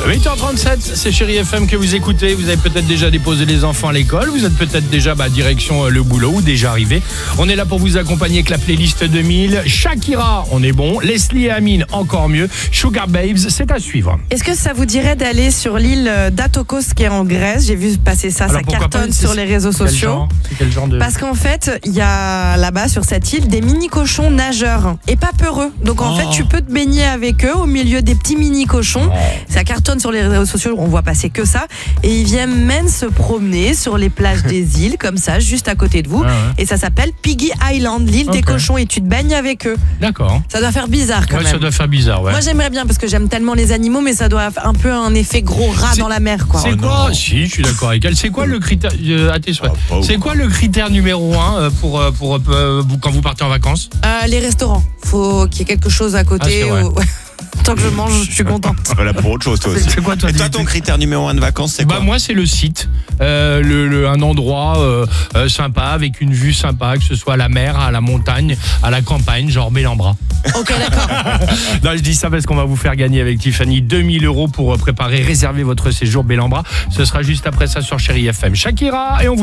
8h37, c'est Chérie FM que vous écoutez. Vous avez peut-être déjà déposé les enfants à l'école. Vous êtes peut-être déjà direction le boulot ou déjà arrivé. On est là pour vous accompagner avec la playlist 2000. Shakira, on est bon. Leslie et Amine, encore mieux. Sugar Babes, c'est à suivre. Est-ce que ça vous dirait d'aller sur l'île d'Atokos qui est en Grèce? J'ai vu passer ça, Alors, ça cartonne sur les réseaux sociaux. C'est quel genre de... Parce qu'en fait, il y a là-bas sur cette île des mini-cochons nageurs et pas peureux. Donc en fait, tu peux te baigner avec eux au milieu des petits mini-cochons. Ça cartonne sur les réseaux sociaux, on voit passer que ça. Et ils viennent même se promener sur les plages des îles, comme ça, juste à côté de vous. Et ça s'appelle Piggy Island, l'île des cochons, et tu te baignes avec eux. D'accord. Ça doit faire bizarre quand même. Ça doit faire bizarre, ouais. Moi j'aimerais bien parce que j'aime tellement les animaux, mais ça doit avoir un peu un effet gros rat dans la mer, quoi. C'est quoi? Si, je suis d'accord avec elle. C'est quoi le critère à tes souhaits. C'est quoi le critère numéro 1 pour quand vous partez en vacances? Les restaurants. Faut qu'il y ait quelque chose à côté. Tant que je mange, je suis contente. Voilà pour autre chose, toi aussi. C'est quoi, toi? Et toi, ton critère numéro 1 de vacances, c'est quoi? Moi, c'est le site. Un endroit sympa, avec une vue sympa, que ce soit à la mer, à la montagne, à la campagne, genre Bellambra. Ok, d'accord. Non, je dis ça parce qu'on va vous faire gagner avec Tiffany 2000 € pour réserver votre séjour Bellambra. Ce sera juste après ça sur Chérie FM. Shakira, et on vous